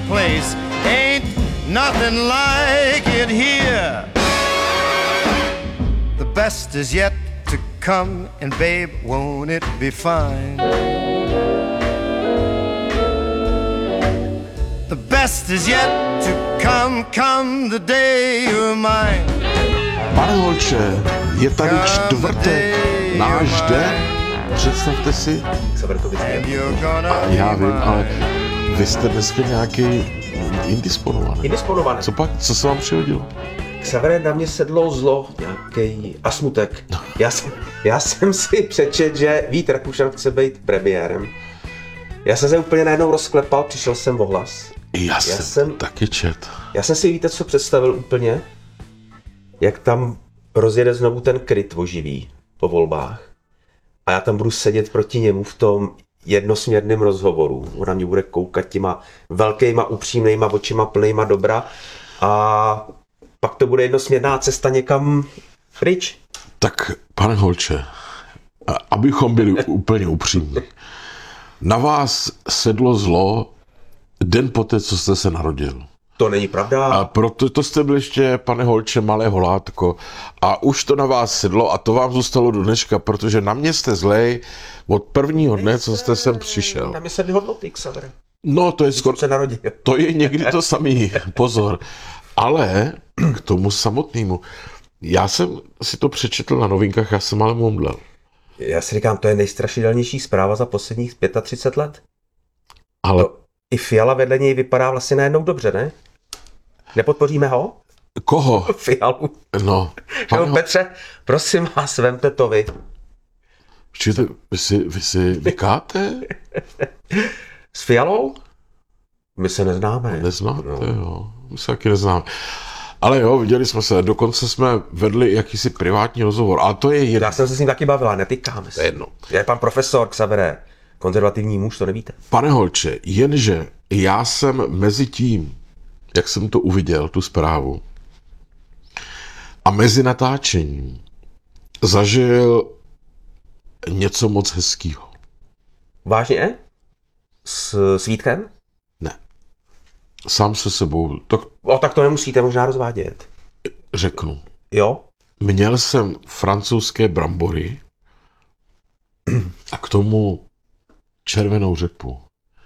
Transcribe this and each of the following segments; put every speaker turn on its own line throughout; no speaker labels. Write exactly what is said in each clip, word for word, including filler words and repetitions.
place. Ain't nothing like it here. The best is yet to come, and babe, won't it be fine? The best is yet to come, come the day you're mine.
Pane Holče, je tady čtvrtek, náš den, představte si. A já vím, ale vy jste dneska nějaký indisponovaný.
Indisponovaný.
Co pak, co se vám přihodilo?
Xavere, na mě sedlo zlo, nějaký a smutek. Já jsem, já jsem si přečet, že Vít Rakušan chce být premiérem. Já jsem se úplně najednou rozklepal, přišel jsem o hlas.
Já, já jsem, jsem taky čet.
Já jsem si, víte, co představil úplně? Jak tam rozjede znovu ten kryt oživý po volbách. A já tam budu sedět proti němu v tom jednosměrném rozhovoru. Ona mě bude koukat těma velkýma, upřímnýma očima plnýma dobra. A pak to bude jednosměrná cesta někam pryč.
Tak, pane Holče, abychom byli úplně upřímní. Na vás sedlo zlo den poté, co jste se narodil.
To není pravda.
A proto to jste byl ještě, pane Holče, malé holátko. A už to na vás sedlo a to vám zůstalo do dneška, protože na mě jste zlej od prvního dne, co jste sem přišel.
Na mě sedly hodnoty, Xavere.
No, to je skoro...
se narodil.
To je někdy to samý, pozor. Ale k tomu samotnému. Já jsem si to přečetl na novinkách, já jsem ale momdlel.
Já si říkám, to je nejstrašidelnější zpráva za posledních třicet pět let.
Ale...
To i Fiala vedle něj vypadá vlastně najednou dobře, ne? Nepodpoříme ho?
Koho?
Fialu.
No.
Jo, Petře, prosím vás, vemte to vy.
Počkejte, vy si, vy si vykáte?
S Fialou? My se neznáme.
Neznáte, no. Jo. My se taky neznáme. Ale jo, viděli jsme se, dokonce jsme vedli jakýsi privátní rozhovor, ale to je jedno.
Já jsem se s ním taky bavila, netýkáme se.
Jedno.
Je pan profesor Xavere, konzervativní muž, to nevíte.
Pane Holče, jenže já jsem mezi tím, jak jsem to uviděl, tu zprávu, a mezi natáčením zažil něco moc hezkýho.
Vážně? S Svítkem?
Ne. Sám se sebou. Tak...
O, tak to nemusíte možná rozvádět.
Řeknu.
Jo?
Měl jsem francouzské brambory a k tomu červenou řepu.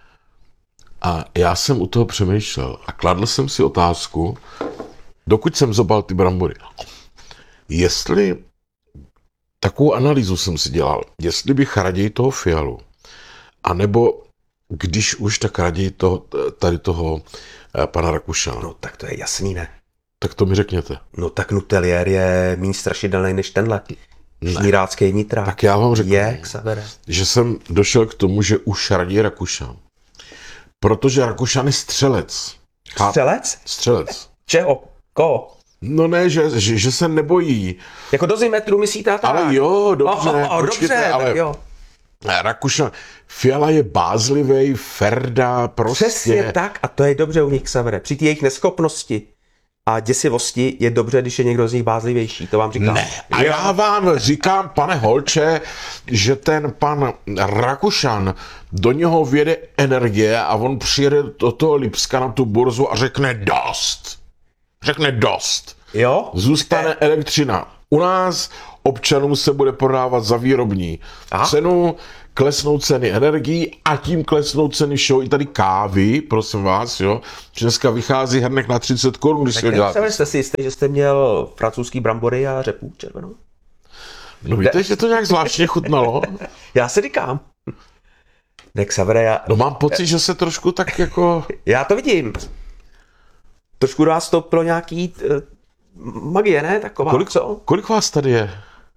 A já jsem u toho přemýšlel a kladl jsem si otázku, dokud jsem zobal ty brambory, jestli, takovou analýzu jsem si dělal, jestli bych raději toho Fialu, anebo když už, tak raději toho, tady toho eh, pana Rakušana.
No tak to je jasný, ne?
Tak to mi řekněte.
No tak Nutelier je méně strašidelný než tenhle. Šnírácký nitrák.
Tak já vám řeknu,
je, Xavere.
Že jsem došel k tomu, že už raději Rakušan. Protože Rakušan je střelec.
Střelec?
Střelec.
Čeho? Koho?
No ne, že, že, že se nebojí.
Jako dozimetru myslíte tak?
Ale jo, dobře.
Oh, oh,
počkejte,
dobře,
ale
tak jo.
Rakušan, Fiala je bázlivej, Ferda, prostě.
Přesně tak a to je dobře u nich, Xavere. Při té jejich neschopnosti a děsivosti je dobře, když je někdo z nich bázlivější, to vám říkám.
Ne, a já vám říkám, pane Holče, že ten pan Rakušan, do něho vjede energie a on přijede do toho Lipska na tu burzu a řekne dost. Řekne dost.
Jo?
Zůstane elektřina. U nás občanům se bude prodávat za výrobní Aha. cenu, klesnou ceny energií a tím klesnou ceny všeho. I tady kávy, prosím vás, jo. Dneska vychází hrnek na třicet korun, když si ho děláte.
Tak jste si jistý, že jste měl francouzský brambory a řepu červenou?
No víte, že to nějak zvláštně chutnalo?
Já si říkám. Ne, Xavere, já...
No mám pocit, že se trošku tak jako...
Já to vidím. Trošku do vás stoupilo nějaký uh, magie, ne? Taková,
kolik,
co?
Kolik vás tady je?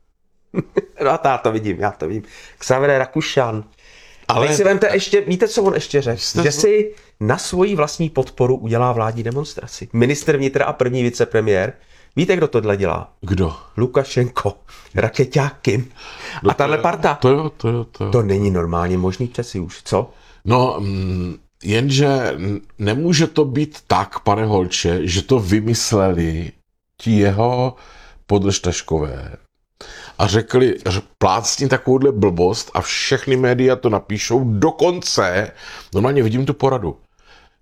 No a já to vidím, já to vidím. Xavere Rakušan. Ale vy si vemte ještě, víte, co on ještě řekl? Jste... Že si na svoji vlastní podporu udělá vládní demonstraci. Ministr vnitra a první vicepremiér. Víte, kdo tohle dělá?
Kdo?
Lukašenko, rakeťáky. No a tahle parta.
To jo, to jo, to jo.
To není normálně možný přeci už, co?
No, jenže nemůže to být tak, pane Holče, že to vymysleli ti jeho podržtaškové a řekli, že plácni takovouhle blbost a všechny média to napíšou dokonce, normálně vidím tu poradu.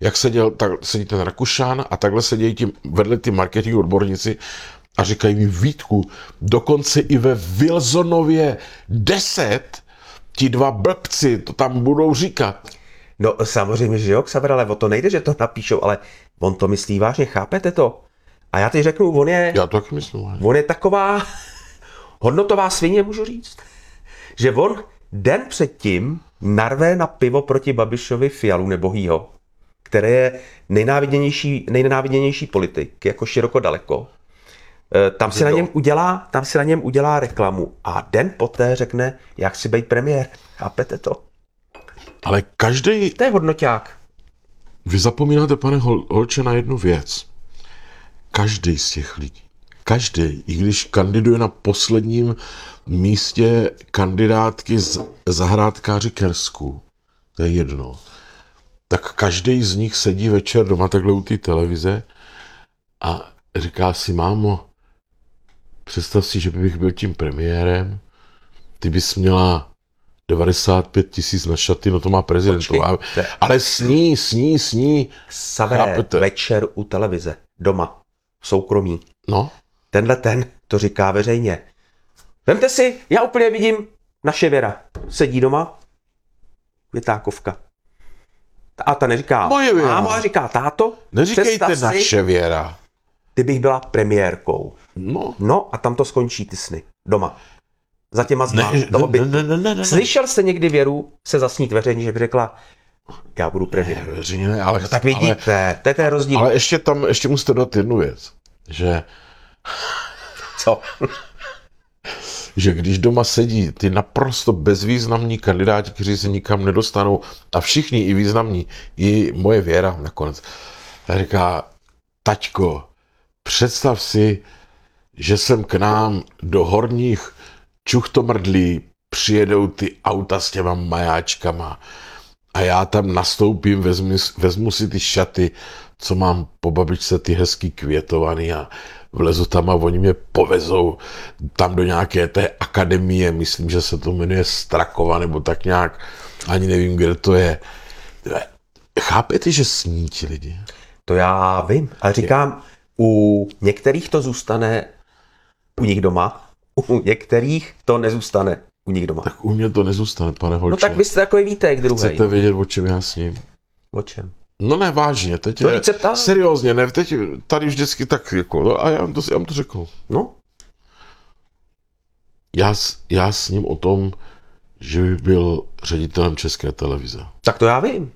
jak seděl, tak sedí ten Rakušan a takhle sedějí tím vedle ty marketing odborníci a říkají mi, Vítku, dokonce i ve Wilsonově deset ti dva blbci to tam budou říkat.
No samozřejmě, že jo, Xaver, ale o to nejde, že to napíšou, ale on to myslí vážně, chápete to? A já ti řeknu, on je,
Já to taky myslím. Ale...
on je taková hodnotová svině, můžu říct, že on den předtím narve na pivo proti Babišovi Fialu nebohýho, který je nejnáviděnější, nejnenáviděnější politik, jako široko daleko. Tam si, na něm udělá, tam si na něm udělá reklamu a den poté řekne, jak si být premiér. Chápete to?
Ale každý...
To je hodnoťák.
Vy zapomínáte, pane Hol, Holče, na jednu věc. Každý z těch lidí, každý, i když kandiduje na posledním místě kandidátky z zahrádkáři Kersku, to je jedno, tak každý z nich sedí večer doma takhle u té televize a říká si, mámo, představ si, že bych byl tím premiérem, ty bys měla devadesát pět tisíc na šaty, no to má prezidentová, ale sní, sní, sní.
Savere, večer u televize, doma, v soukromí.
No.
Tenhle ten to říká veřejně. Vemte si, já úplně vidím naše Věra. Sedí doma, Vytákovka. A ta neříká,
Moje Věra.
Mámo, a říká, táto,
Neříkejte
si,
naše Věra.
ty bych byla premiérkou.
No.
No a tam to skončí ty sny. Doma. Za těma zma.
Ne,
toho
ne, ne, ne, ne, ne.
Slyšel jste někdy Věru se zasnít veřejně, že by řekla, já budu premiér.
Ne, veřejně ne, ale...
No tak vidíte, ale, to je ten rozdíl.
Ale ještě tam, ještě musíte dát jednu věc, že...
Co?
že když doma sedí ty naprosto bezvýznamní kandidáti, kteří se nikam nedostanou, a všichni i významní, i moje Věra nakonec, tak říká, taťko, představ si, že sem k nám do horních Čuchtomrdlí přijedou ty auta s těma majáčkama a já tam nastoupím, vezmu, vezmu si ty šaty, co mám po babičce, ty hezký květovaný a vlezu tam a oni mě povezou tam do nějaké té akademie, myslím, že se to jmenuje Strakova, nebo tak nějak, ani nevím, kde to je. Chápete, že sní ti lidi?
To já vím, ale říkám, u některých to zůstane u nich doma, u některých to nezůstane u nich doma.
Tak u mě to nezůstane, pane Holče.
No tak vy jste takový vítek druhý.
Chcete vědět, o čem já sním?
O čem?
No ne, vážně, teď
To
je,
víc se ptám.
seriózně, ne, teď tady vždycky tak, jako, no, a já vám to, já vám to řekl.
No?
Já, já s ním o tom, že by byl ředitelem České televize.
Tak to já vím.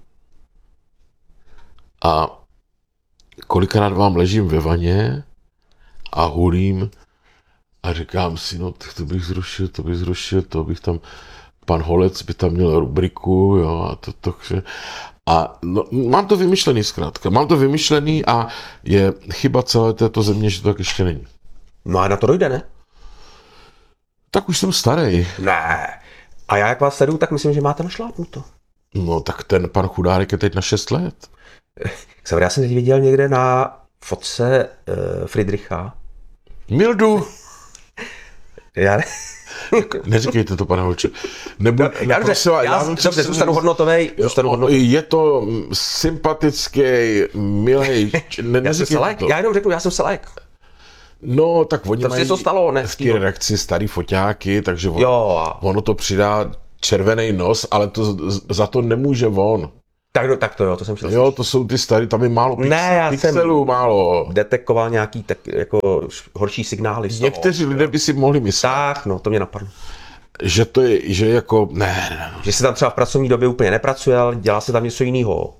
A kolikrát vám ležím ve vaně a hulím a říkám si, no tak to bych zrušil, to bych zrušil, to bych tam, pan Holec by tam měl rubriku, jo, a to, to, to a no, mám to vymyšlený zkrátka, mám to vymyšlený a je chyba celé této země, že to tak ještě není.
No a na to dojde, ne?
Tak už jsem starý.
Ne. A já jak vás sleduju, tak myslím, že máte našlápnuto.
No tak ten pan Chudárek je teď na šest let.
Xaver, já jsem teď viděl někde na fotce uh, Friedricha.
Mildu.
Já ne...
Neříkejte to, pane Holče. Nebo,
já, já, prosím, já, já, já dobře, zůstanu hodnotovej. Zůstanu hodnotovej.
Je to sympatický, milej. Ne,
já jsem selek, já jenom řeknu, já jsem selek.
No, tak oni
to
mají
to stalo, ne?
v té redakci starý foťáky, takže on,
jo.
ono to přidá červený nos, ale to, za to nemůže on.
Tak, no, tak to jo, to jsem chtěl
Jo, to jsou ty starý, tam je málo pix,
ne, já
pixelů,
jsem
málo.
detekoval nějaký tak, jako horší signály.
Někteří toho, lidé by si mohli myslet.
Tak, no, to mě napadlo.
Že to je, že jako, ne, ne, ne.
Že se tam třeba v pracovní době úplně nepracuje, ale dělá se tam něco jiného.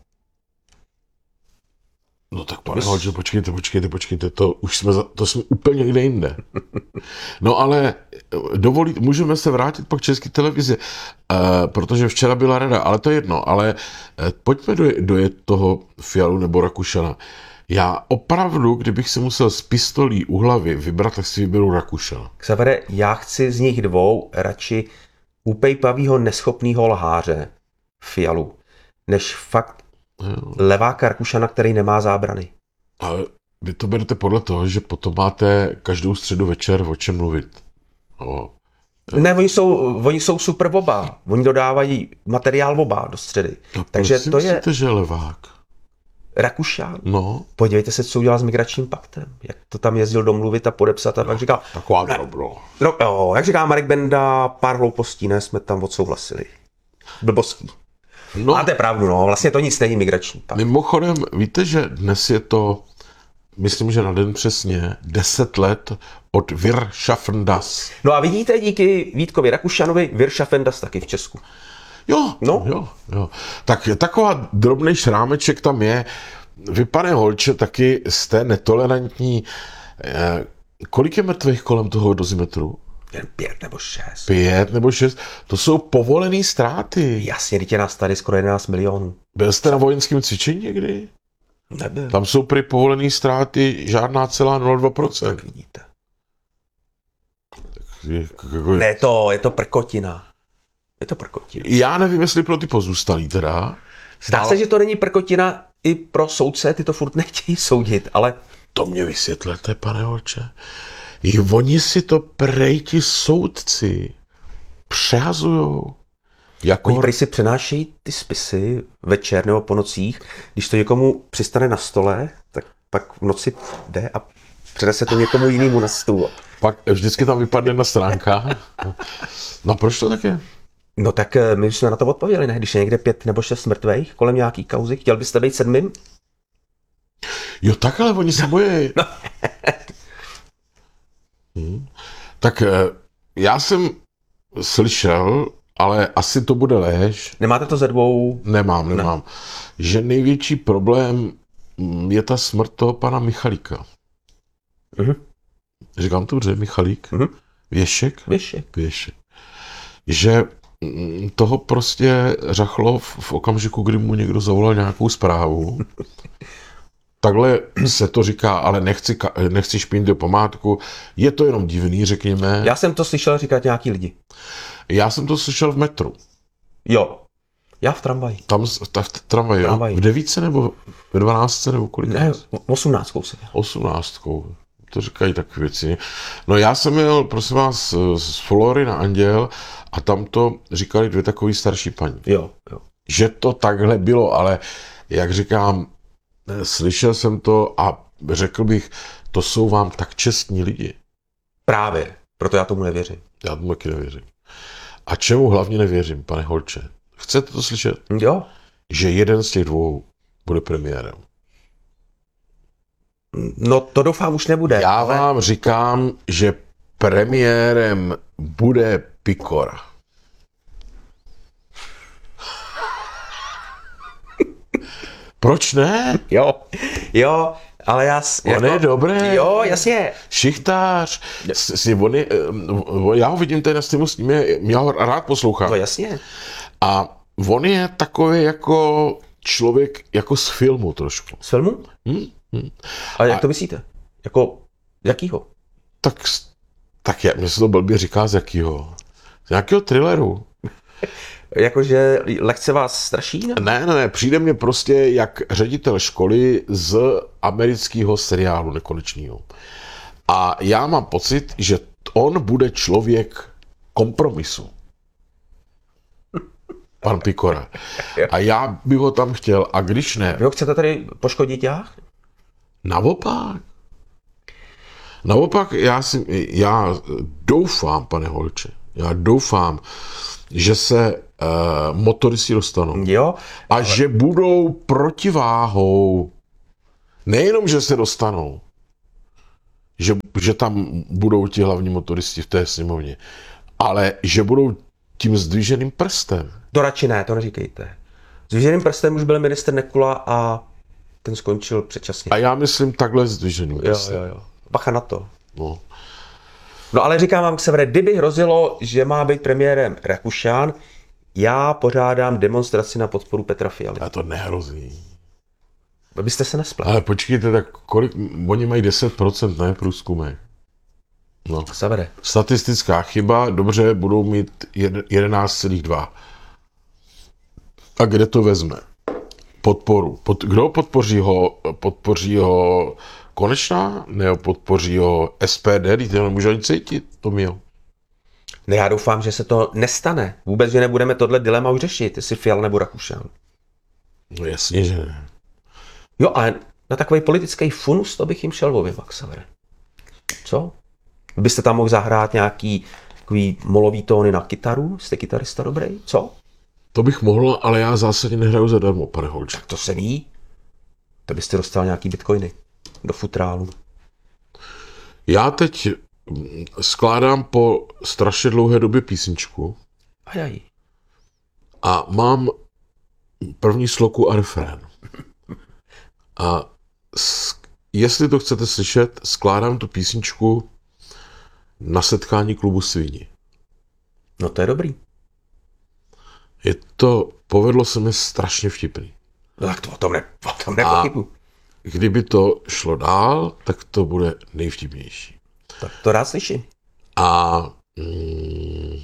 No tak pane Holče, počkejte, počkejte, počkejte, to už jsme, za, to jsme úplně někde jinde. No ale dovolit, můžeme se vrátit pak k České televizi, uh, protože včera byla rada, ale to je jedno, ale uh, pojďme do, do toho Fialu nebo Rakušana. Já opravdu, kdybych si musel z pistolí u hlavy vybrat, tak si vyberu Rakušana.
Xavere, já chci z nich dvou radši upejpavýho neschopnýho lháře Fialu, než fakt leváka Rakušana, který nemá zábrany.
Ale vy to berete podle toho, že potom máte každou středu večer o čem mluvit. O,
ne, oni jsou, oni jsou super oba. Oni dodávají materiál oba do středy.
no,
takže to je...
myslíte, že je levák?
Rakušan.
No,
Podívejte se, co udělal s migračním paktem. Jak to tam jezdil domluvit a podepsat a tak říkal,
taková
ne,
dobro.
no, jo, jak říká Marek Benda, pár hloupostí, ne, jsme tam odsouhlasili. Blbostí.
No,
Máte pravdu, no, vlastně to nic není migrační pakt.
mimochodem, víte, že dnes je to, myslím, že na den přesně, deset let od Wir schaffen das.
No a vidíte, díky Vítkovi Rakušanovi, Wir schaffen das taky v Česku.
Jo,
No.
jo, jo. Tak taková drobný šrámeček tam je. Vy, pane Holče, taky jste netolerantní. Eh, kolik je mrtvých kolem toho dozimetru?
Jen pět nebo šest.
Pět nebo šest? To jsou povolené ztráty.
Jasně, teď je nás tady skoro jedenáct milionů.
Byl jste na vojenském cvičení někdy?
Nebyl.
Tam jsou prý povolené ztráty žádná celá nula celá dva procenta.
Vidíte.
Jako-
Ne, to, je to prkotina. Je to prkotina.
Já nevím, jestli pro ty pozůstalí teda.
Zdá
Ale-
se, že to není prkotina i pro soudce, ty to furt nechtějí soudit, ale
To mě vysvětlete, pane Holče. I oni si to prej ti soudci přehazujou. Jako...
oni prý si přenášejí ty spisy večer nebo po nocích, když to někomu přistane na stole, tak pak v noci jde a přenese to někomu jinému na stůl.
Pak vždycky tam vypadne na stránkách. No proč to tak je?
No tak eh, my jsme na to odpověděli, ne? Když je někde pět nebo šest mrtvých kolem nějaký kauzy, chtěl byste být sedmým?
Jo, tak ale oni se bojí.
No.
Hm. Tak eh, já jsem slyšel, ale asi to bude lež.
Nemáte to ze dvou?
Nemám, nemám. Že největší problém mm, je ta smrt toho pana Michalíka.
Mhm.
Říkám to dobře, Michalík?
Mhm.
Věšek?
Věšek.
Věšek. Že mm, toho prostě řachlo v, v okamžiku, kdy mu někdo zavolal nějakou zprávu. Takhle se to říká, ale nechci, ka- nechci špinit do památku. Je to jenom divný, řekněme.
Já jsem to slyšel říkat nějaký lidi.
Já jsem to slyšel v metru.
Jo. Já v tramvaji.
Tam z- ta, v tramvaji, jo?
Tramvaji.
V devíce nebo v dvanáctce nebo kolik?
Ne, osmnáctkou se.
Osmnáctkou. To říkají takové věci. No já jsem jel, prosím vás, z Flory na Anděl a tam to říkali dvě takové starší paní.
Jo, jo.
Že to takhle bylo, ale jak říkám, slyšel jsem to a řekl bych, to jsou vám tak čestní lidi.
Právě. Proto já tomu nevěřím.
Já tomu taky nevěřím. A čemu hlavně nevěřím, pane Holče? Chcete to slyšet?
Jo.
Že jeden z těch dvou bude premiérem.
No to doufám už nebude.
Já
ale...
vám říkám, že premiérem bude Pikora. Proč ne?
Jo, jo, ale já... s-
On je dobrý.
Jo, jasně.
Šichtář. S, s, on je, eh, já ho vidím tady na streamu s ním, je- já ho rád poslouchám.
No jasně.
A on je takový jako člověk, jako z filmu trošku.
Z filmu?
Hm? Hm.
Ale jak to myslíte? Jako, jakýho?
Tak, s- tak je, mně se to blbě říká z jakýho. Z nějakého thrilleru.
Jakože lehce vás straší? Ne?
Ne, ne, ne, přijde mně prostě jak ředitel školy z amerického seriálu Nekonečného. A já mám pocit, že on bude člověk kompromisu. Pan Pikora. A já bych ho tam chtěl. A když ne,
Vy ho chcete tady poškodit já?
naopak. Naopak, já, si, já doufám, pane Holče, já doufám, že se uh, motoristi dostanou.
Jo.
A že budou protiváhou. Nejenom, že se dostanou, že, že tam budou ti hlavní motoristi v té sněmovně, ale že budou tím zdviženým prstem.
To radši ne, to neříkejte. S vyženým prstem už byl ministr Nekula a ten skončil předčasně.
A já myslím takhle zdviženým
Jo,
prstem.
jo, jo. Bacha na to.
No.
No ale říkám vám, Ksavere, kdyby hrozilo, že má být premiérem Rakušan, já pořádám demonstraci na podporu Petra Fialy.
A to nehrozí.
Vy byste se nespletl.
Ale počkejte, tak kolik, oni mají deset procent, ne, průzkumy. No.
Ksavere.
Statistická chyba, dobře, budou mít jedenáct celá dva. A kde to vezme? Podporu. Pod, kdo podpoří ho? Podpoří ho Konečná? Nebo podpoří ho S P D? Teď to nemůžu ani cítit, to měl.
Ne, já doufám, že se to nestane. Vůbec, že nebudeme tohle dilema už řešit, jestli Fiala nebo Rakušan.
No jasně, že ne.
Jo, ale na takový politický funus to bych jim šel objevit, Xavere. Co? Byste tam mohl zahrát nějaký takový molový tóny na kytaru? Jste kytarista dobrý? Co?
To bych mohl, ale já zásadně nehraju zadarmo, pane Holče.
To se ví. To byste dostal nějaký bitcoiny do futrálu.
Já teď skládám po strašně dlouhé době písničku
Ajaj.
a mám první sloku a refrén. A s, jestli to chcete slyšet, skládám tu písničku na setkání klubu Svíni.
No to je dobrý.
Je to, povedlo se mi strašně vtipný.
No tak to o tom, ne, o tom nepochybu.
Kdyby to šlo dál, tak to bude nejvtipnější.
Tak to rád slyším.
A mm,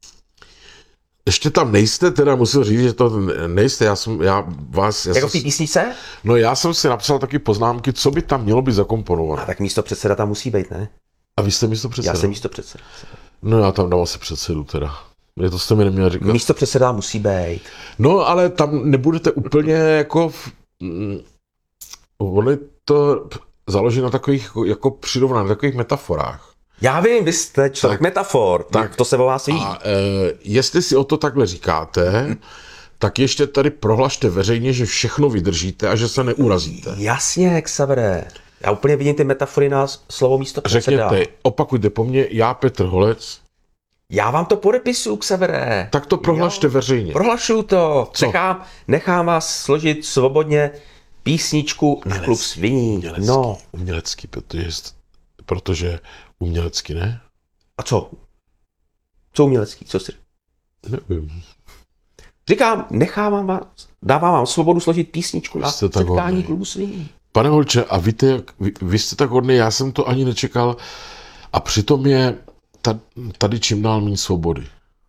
ještě tam nejste, teda musím říct, že to nejste, já jsem, já vás... Já
Jako v té
jsem,
písničce?
no já jsem si napsal taky poznámky, co by tam mělo být
A
zakomponované.
tak místo předseda tam musí být, ne?
A vy jste místo předseda?
Já jsem místo předseda.
No já tam dám asi předsedu teda. Je to jste mi neměl říkat.
Místo předseda musí být.
No ale tam nebudete úplně jako... V, mm, ono je to založeno na takových, jako, jako přirovnání, na takových metaforách.
Já vím, vy jste člověk
Tak.
metafor, tak to se o vás ví.
A e, jestli si o to takhle říkáte, tak ještě tady prohlašte veřejně, že všechno vydržíte a že se neurazíte.
Jasně, Xavere. Já úplně vidím ty metafory na slovo místo předseda.
Řekněte, opakujte po mně, já Petr Holec,
Já vám to podepisuju, Xavere.
tak to prohlašte
Jo.
veřejně.
Prohlašuju to.
Co?
Nechám, nechám vás složit svobodně písničku na klub sviní.
Umělecký,
No.
umělecký, protože, protože umělecký, ne?
A co? Co umělecký? Co si...
Nevím.
Říkám, nechávám vás, dávám vám svobodu složit písničku na
Jste tak
setkání
hodný.
klubu sviní.
Pane Holče, a víte, jak, vy, vy jste tak hodný, já jsem to ani nečekal a přitom je ta- tady čím dál méně svobody.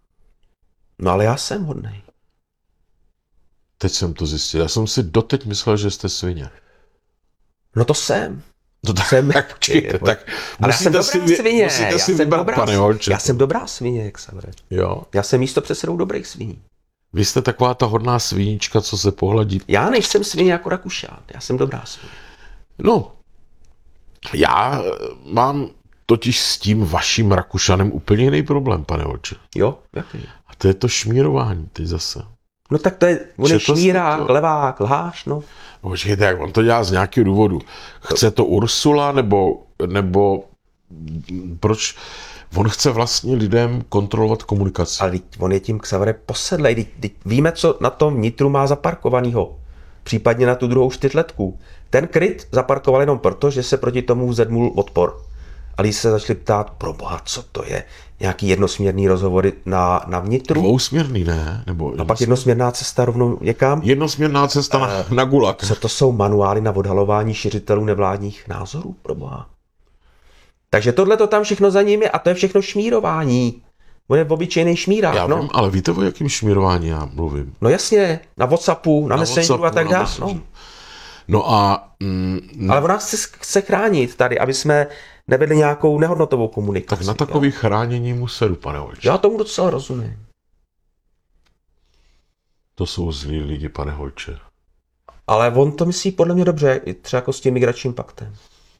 No ale já jsem hodnej.
Teď jsem to zjistil. Já jsem si doteď myslel, že jste svině.
No to jsem.
No tak,
Jsem-
tak počkejte, tak
Ale já jsem dobrá
si, vy-
svině.
musíte
já
si
jsem
vybrat,
dobrá,
pane Holče.
Já jsem dobrá svině, jak se vede.
Jo.
Já jsem místo předsedou dobrých sviní.
Vy jste taková ta hodná svínička, co se pohladí.
Já nejsem svině jako Rakušan. Já jsem dobrá svině.
No, já eh, mám totiž s tím vaším Rakušanem úplně jiný problém, pane Holče.
Jo? Jaký?
A to je to šmírování teď zase.
No tak to je, on je
Četl jste
šmírák,
to?
levák, lhář, no.
No, počkejte, jak on to dělá z nějakého důvodu. Chce to Ursula, nebo, nebo proč? On chce vlastně lidem kontrolovat komunikaci.
Ale teď on je tím Xavere posedlej. Teď, teď víme, co na tom nitru má zaparkovanýho. Případně na tu druhou čtyřletku. Ten kryt zaparkoval jenom proto, že se proti tomu zedmul odpor. A lidi se začali ptát, proboha, co to je? Nějaký jednosměrný rozhovory na, na vnitru?
Dvousměrný, ne? Nebo
A pak jednosměrná cesta rovnou někam?
jednosměrná cesta na, na gulag.
Co to jsou manuály na odhalování šiřitelů nevládních názorů, proboha? Takže tohle to tam všechno za ním je a to je všechno šmírování. On je obyčejný šmírák,
Já
no.
vím, ale víte, o jakém šmírování já mluvím?
No jasně, na WhatsAppu, na, na Messengeru a tak
na
dále.
Messengeru.
No.
No a mm,
Ale ona chce, chce chránit tady, aby jsme nevedli nějakou nehodnotovou komunikaci.
tak na takový chránění mu sedu, pane Holče.
Já tomu docela rozumím.
To jsou zlí lidi, pane Holče.
Ale on to myslí podle mě dobře, i třeba jako s tím migračním paktem.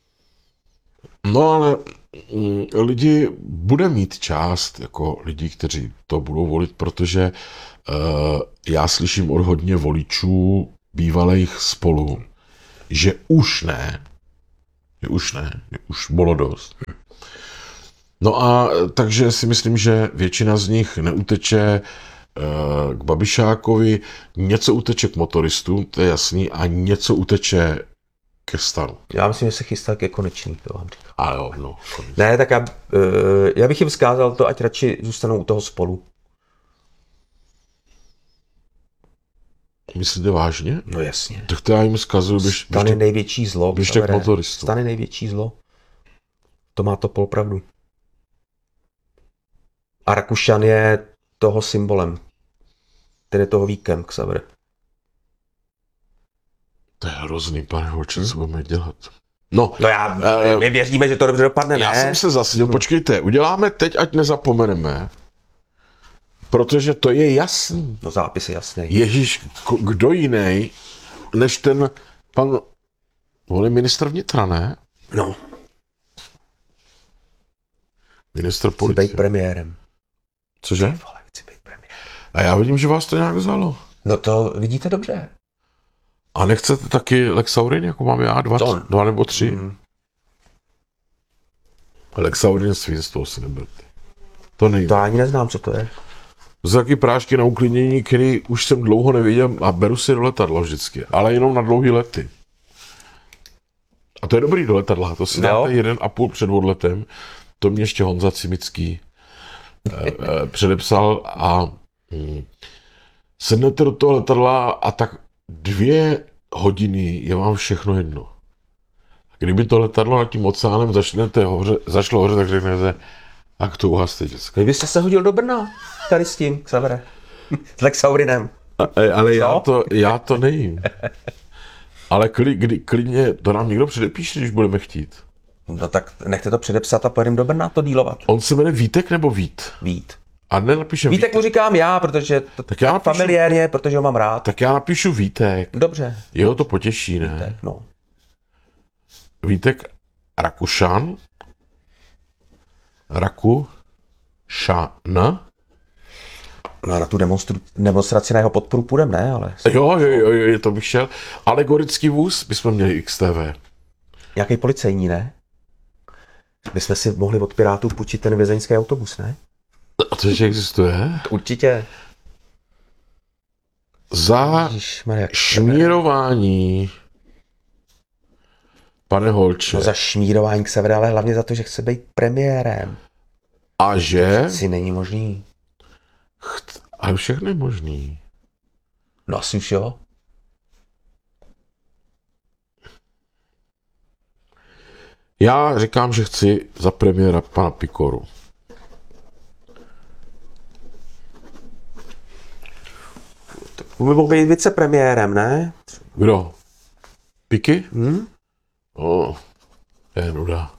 No ale mm, lidi bude mít část jako lidí, kteří to budou volit, protože uh, já slyším od hodně voličů bývalých Spolu, že už ne, že už ne, že už bylo dost. No a takže si myslím, že většina z nich neuteče uh, k Babišákovi, něco uteče k motoristům, to je jasný, a něco uteče ke stanu.
Já myslím, že se chystá ke konečný, to vám říkám.
A jo, no.
Ne, tak já, uh, já bych jim vzkázal to, ať radši zůstanou u toho Spolu.
Myslíte vážně?
No jasně.
Tak to já jim zkazuju, běž,
Stan je
běžte,
největší zlo.
běžte k
Xavere.
motoristům.
Stan je největší zlo. To má to polpravdu. A Rakušan je toho symbolem. Ten je toho víkem, Xavere.
To je hrozný, pane Holče, co budeme dělat? No,
No já,
Eh,
my věříme, že to dobře dopadne, ne?
já jsem se zasadil, počkejte, uděláme teď, ať nezapomeneme, protože to je jasný.
No zápis je jasný.
Ježíš, k- kdo jiný, než ten Pan, on je ministr vnitra, ne?
No,
Ministr
chci
policie.
být premiérem.
Cože?
Vole, chci být premiérem.
A já vidím, že vás to nějak vzalo.
No to vidíte dobře.
A nechcete taky Lexaurin, jako mám já, dva,
To-
dva nebo tři?
Mm.
Lexaurin svinstvo si neberte. To nejde.
To ani neznám, co to je.
To jsou taky prášky na uklidnění, který už jsem dlouho neviděl a beru si do letadla vždycky, ale jenom na dlouhý lety. A to je dobrý do letadla, to si
No.
dáte jeden a půl před odletem, to mě ještě Honza Cimický eh, eh, předepsal a hm, sednete do toho letadla a tak dvě hodiny je vám všechno jedno. Kdyby to letadlo nad tím oceánem začnete hoře, zašlo hoře, tak řeknete, tak to uhaste děcka.
Vy byste se hodil do Brna, tady s tím, Xavere. S Lexaurinem.
A- Ale já
Co?
to, já to nejím. Ale kli, kdy, klidně, to nám někdo předepíše, když budeme chtít.
No tak nechte to předepsat a pojedeme do Brna to dílovat.
On se jmenuje Vítek nebo Vít?
Vít.
A nenapíšem
Vítek mu říkám já, protože to
Tak já napíšu,
familiárně, protože ho mám rád.
tak já napíšu Vítek.
Dobře.
Jeho to potěší, ne?
Tak, no.
Vítek Rakušan. Rakušan.
No a na tu demonstru- demonstraci na jeho podporu půjdem, ne, ale
Jo, jo, jo, jo, to bych šel. Alegorický vůz bychom měli X T V.
nějaký policejní, ne? My jsme si mohli od Pirátů půjčit ten vězeňský autobus, ne?
A to ještě existuje?
Určitě.
Za
Ježišmarja,
šmírování. Pane Holče.
no za šmírování k severe, ale hlavně za to, že chce být premiérem.
A že?
Si není možný.
Ale všechno je možný.
No asi už jo.
Já říkám, že chci za premiéra pana Pikoru.
On by mohl být vicepremiérem, ne?
Kdo? Piky? Hm? O, to je nuda.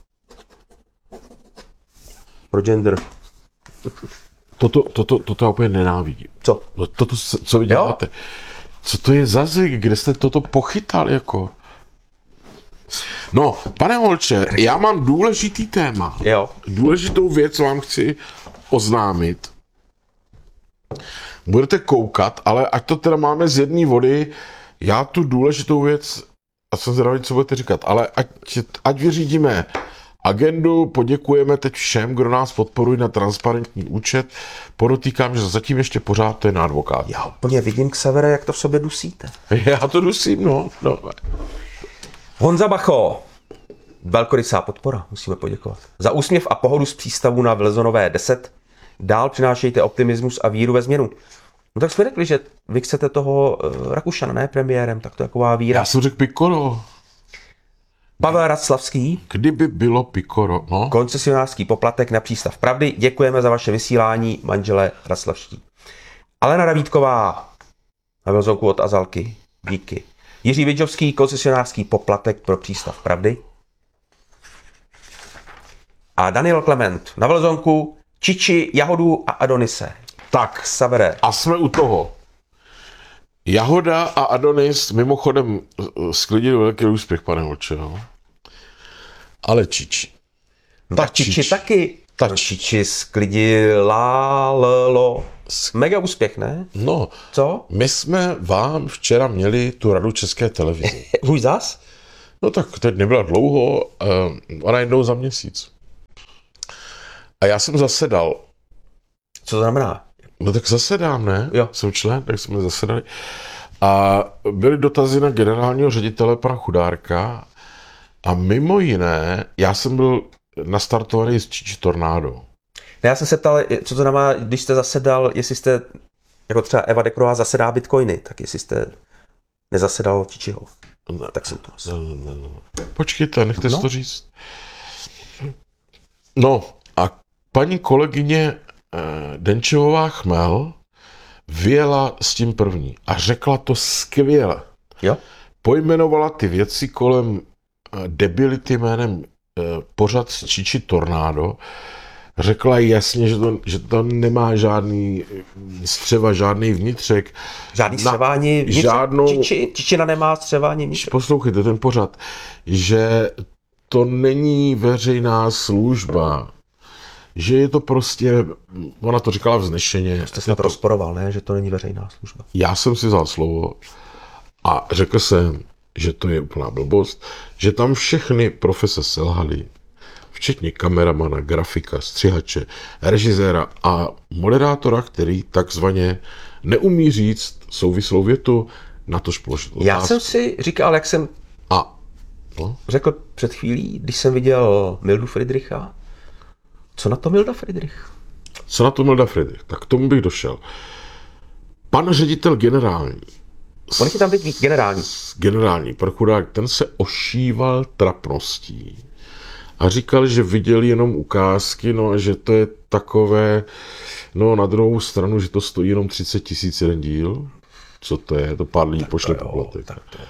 Pro gender.
Toto, toto, toto já úplně nenávidím.
Co?
No toto, co vy děláte? Co to je za zvyk? Kde jste toto pochytal, jako? No, pane Holče, já mám důležitý téma.
Jo.
Důležitou věc vám chci oznámit. Budete koukat, ale ať to teda máme z jedné vody, já tu důležitou věc, a jsem zvědavý, co budete říkat, ale ať, ať vyřídíme agendu, poděkujeme teď všem, kdo nás podporují na transparentní účet. Podotýkám, že zatím ještě pořád to je na advokát.
Já úplně vidím k severe, jak to v sobě dusíte.
Já to dusím, no. no.
Honza Bacho. Velkorysá podpora, musíme poděkovat. Za úsměv a pohodu z přístavu na Vilezonové deset. Dál přinášejte optimismus a víru ve změnu. No tak jsme řekli, že vy chcete toho uh, Rakušana, ne premiérem, tak to je taková víra.
Já jsem řekl Pikoro.
Pavel Raclavský,
Kdyby bylo Pikoro, no.
koncesionářský poplatek na přístav Pravdy. Děkujeme za vaše vysílání, manželé Raclavští. Alena Davídková, na Vilzonku od Azalky, díky. Jiří Vidžovský, koncesionářský poplatek pro přístav Pravdy. A Daniel Klement, na Vilzonku, Čiči, Jahodu a Adonise.
Tak,
Savere.
a jsme u toho. Jahoda a Adonis mimochodem sklidili velký úspěch, pane Holče, no. Ale Čiči.
No tak Čiči,
Čiči.
taky.
Ta
No, Čiči sklidila llo. Mega úspěch, ne?
No,
Co?
my jsme vám včera měli tu radu České televize.
Už zas?
No tak teď nebyla dlouho, uh, ona jednou za měsíc. A já jsem zasedal.
Co to znamená?
No tak zasedám, ne?
Jo.
Jsem člen, tak jsme zasedali. A byly dotazy na generálního ředitele pana Chudárka a mimo jiné, já jsem byl nastartovaný z Čiči Tornádo.
Ne, já jsem se ptal, co to znamená, když jste zasedal, jestli jste, jako třeba Eva Dekrová zasedá bitcoiny, tak jestli jste nezasedal Čičiho. Tak jsem to
No, no, no. Počkejte, nechte
No.
si to říct. No a paní kolegyně eh, Denčevová Chmel vyjela s tím první a řekla to skvěle.
Jo?
Pojmenovala ty věci kolem eh, debility jménem eh, pořad z Čiči Tornádo. řekla jasně, že to, že to nemá žádný střeva, žádný vnitřek.
Žádný
Na-
střevání vnitřek?
žádnou-
Čiči, čičina nemá střevání vnitřek?
Poslouchejte ten pořad, že to není veřejná služba, že je to prostě, ona to říkala vznešeně.
Jste snad rozporoval, ne? Že to není veřejná služba.
Já jsem si vzal slovo a řekl jsem, že to je úplná blbost, že tam všechny profese selhaly, včetně kameramana, grafika, střihače, režiséra a moderátora, který takzvaně neumí říct souvislou větu, natož položit
Já
otázku.
jsem si říkal, jak jsem
A no,
řekl před chvílí, když jsem viděl Mildu Friedricha, co na to Milda Friedrich?
co na to Milda Friedrich? Tak k tomu bych došel. Pan ředitel generální,
On je tam teď generální.
generální prokurák, ten se ošíval trapností a říkal, že viděl jenom ukázky, no a že to je takové, no na druhou stranu, že to stojí jenom třicet tisíc jeden díl. Co to je? To pár lidí pošle poplatek.
Tak to je.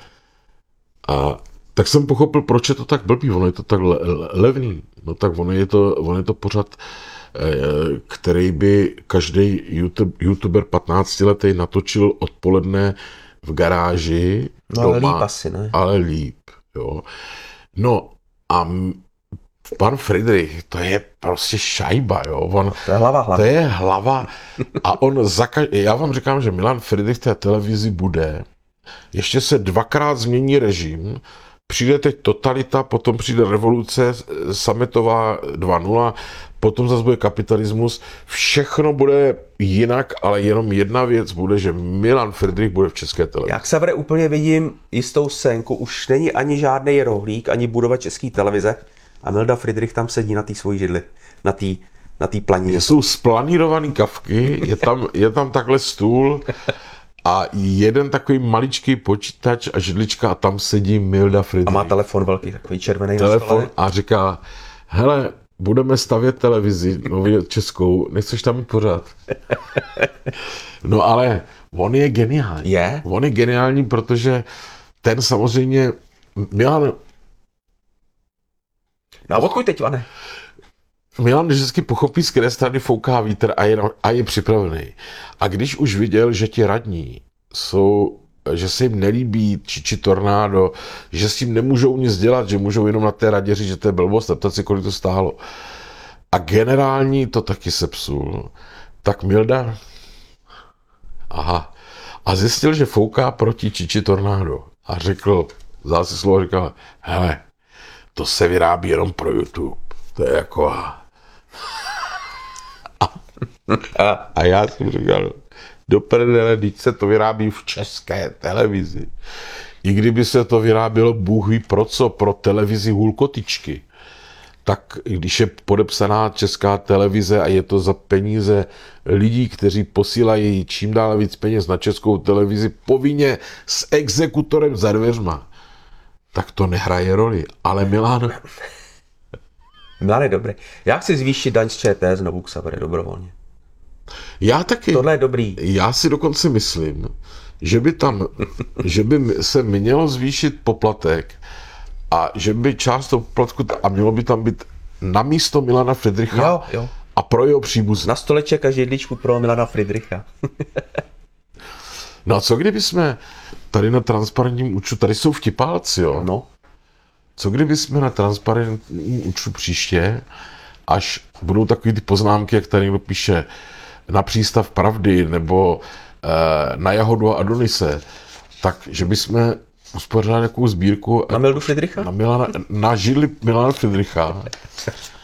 A tak jsem pochopil, proč je to tak blbý, ono je to tak le- le- levný. No tak ono je to, ono je to pořad, eh, který by každý YouTube, youtuber patnáctiletý natočil odpoledne v garáži.
No ale
doma,
líp asi, ne?
Ale líp, jo. No a m- pan Friedrich, to je prostě šajba, jo. On,
To je hlava
to
hlavy.
je hlava a on za ka- já vám říkám, že Milan Friedrich v té televizi bude, ještě se dvakrát změní režim, přijde teď totalita, potom přijde revoluce sametová dva nula, potom zase bude kapitalismus, všechno bude jinak, ale jenom jedna věc bude, že Milan Friedrich bude v České televizi.
Já k Savre úplně vidím jistou scénku, už není ani žádný rohlík, ani budova České televize a Milda Friedrich tam sedí na té svojí židli, na té na té planině.
Jsou splanírovaný kavky, je tam, je tam takhle stůl a jeden takový maličký počítač a židlička a tam sedí Milda Friedrich.
A má telefon velký, takový červený na
telefon
stole.
a říká, hele, budeme stavět televizi nově českou, nechceš tam mít pořád? No ale on je geniální.
Je?
On je geniální, protože ten samozřejmě, Milan,
No a odkud teď, Vane?
Milan vždycky pochopí, z které strany fouká vítr a je, a je připravený. A když už viděl, že ti radní jsou, že se jim nelíbí či, či tornádo, že s tím nemůžou nic dělat, že můžou jenom na té radě říct, že to je blbost, a ptat si, kolik to stálo. A generální to taky sepsul. Tak Milda, aha, a zjistil, že fouká proti čiči tornádo. A řekl, vzal si slovo, říkal, hele, to se vyrábí jenom pro YouTube. To je jako... A, a já jsem říkal, do prdele, teď se to vyrábí v České televizi. I kdyby se to vyrábělo, Bůh ví pro co, pro televizi Hulkotičky, tak když je podepsaná Česká televize a je to za peníze lidí, kteří posílají čím dál víc peněz na Českou televizi povinně s exekutorem za dveřma, tak to nehraje roli. Ale Milan...
Milan je dobrý. Já chci zvýšit daň z ČT znovu k Savre dobrovolně.
Já taky.
Tohle je dobrý.
Já si dokonce myslím, že by tam, že by se mělo zvýšit poplatek a že by část toho poplatku, a mělo by tam být na místo Milana Friedricha
Jo, jo.
a pro jeho příbuzné.
Na stoleček a židličku pro Milana Friedricha.
No a co kdyby jsme tady na transparentním účtu, tady jsou vtipálci, jo?
No.
Co kdyby jsme na transparentním účtu příště, až budou takový ty poznámky, jak tady někdo píše na přístav pravdy, nebo eh, na Jahodu a Adonise, tak že bychom uspořádali takovou sbírku
Na Mildu Friedricha?
na, Milana, na židli Milana Friedricha